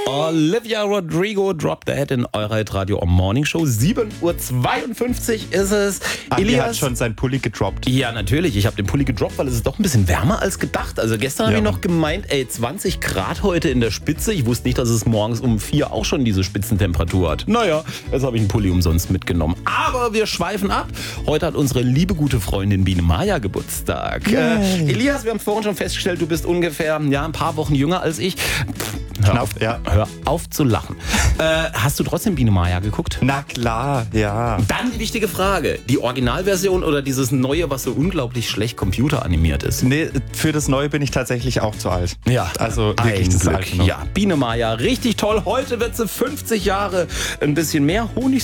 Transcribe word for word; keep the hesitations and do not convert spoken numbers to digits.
Olivia Rodrigo, Drop Dead in eurer Radio Morning Show. sieben Uhr zweiundfünfzig ist es. Ach, Elias hat schon seinen Pulli gedroppt. Ja, natürlich. Ich habe den Pulli gedroppt, weil es ist doch ein bisschen wärmer als gedacht. Also gestern Ja. habe ich noch gemeint, ey, zwanzig Grad heute in der Spitze. Ich wusste nicht, dass es morgens um vier auch schon diese Spitzentemperatur hat. Naja, jetzt habe ich einen Pulli umsonst mitgenommen. Aber wir schweifen ab. Heute hat unsere liebe gute Freundin Biene Maya Geburtstag. Äh, Elias, wir haben vorhin schon festgestellt, du bist ungefähr ja, ein paar Wochen jünger als ich. Hör Knapp, auf, ja. hör auf zu lachen. Äh, hast du trotzdem Biene Maya geguckt? Na klar, ja. Dann die wichtige Frage. Die Originalversion oder dieses neue, was so unglaublich schlecht computeranimiert ist? Nee, für das Neue bin ich tatsächlich auch zu alt. Ja, Also wirklich ein das Glück. Alte noch. Ja, Biene Maya, richtig toll. Heute wird sie fünfzig Jahre, ein bisschen mehr Honig.